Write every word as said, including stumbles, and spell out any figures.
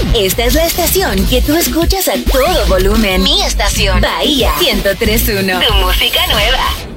Esta es la estación que tú escuchas a todo volumen. Mi estación. Bahía ciento tres punto uno. Tu música nueva.